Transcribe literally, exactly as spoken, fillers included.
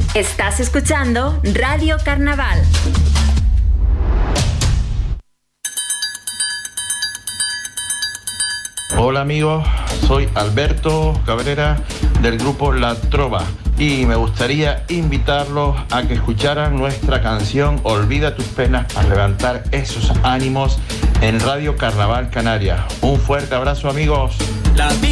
Estás escuchando Radio Carnaval. Hola amigos, soy Alberto Cabrera del grupo La Trova y me gustaría invitarlos a que escucharan nuestra canción Olvida tus penas para levantar esos ánimos en Radio Carnaval Canarias. Un fuerte abrazo amigos. La